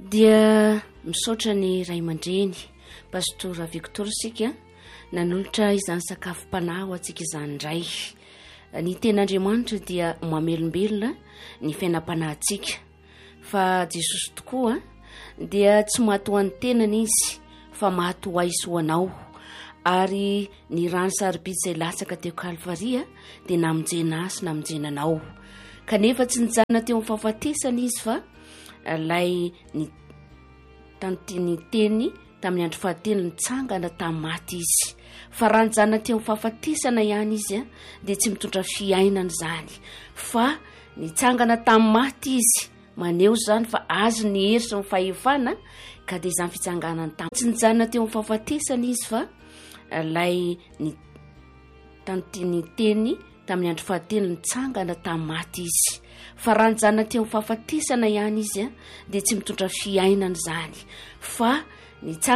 dia misaotra ny ray aman-dreny pastora Victor sika nanolotra izany sakafom-panahy ho antsika izany indray. Ny ten'Andriamanitra dia mamelombelona ny fiainam-panahintsika, fa Jesosy tokoa dia tsy mahatoa ny tenany izy fa mahatoa izy ho anao, ary ny rano saribitsy izay latsaka teo Kalvaria dia namonjena azy namonjena anao, kanefa tsy nijanona teo amin'ny fahafatesana izy fa lay ny teny tamin'ny andro fahatelo nitsangana tamin'ny maty izy. Fa raha nijanona teo amin'ny fahafatesana ihany izy dia tsy mitondra fiainana izany, fa nitsangana tamin'ny maty izy, maneho izany fa azo ny hery sy ny fahefana, ka dia izany fitsanganany tamin'ny tsy nijanona teo amin'ny fahafatesana izy fa lay ny teny tamin'ny andro fahatelo nitsangana tamin'ny maty izy. Fa raha nijanona teo amin'ny fahafatesana ihany izy dia tsy mitondra fiainana izany, fa